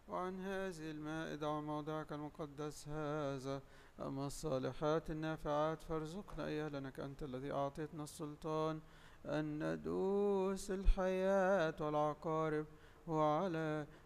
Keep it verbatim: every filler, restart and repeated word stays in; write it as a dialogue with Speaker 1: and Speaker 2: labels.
Speaker 1: وعن هذه المائدة وموضعك المقدس هذا. أما الصالحات النافعات فارزقنا إياها، لأنك أنت الذي أعطيتنا السلطان أن ندوس الحياة والعقارب، وعلى